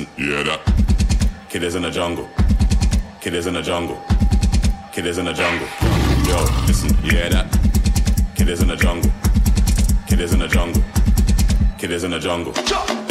listen, yeah that. Kid is in the jungle. Kid is in the jungle. Kid is in the jungle. Yo, listen, yeah that. Kid is in the jungle. Kid is in the jungle. Kid is in the jungle.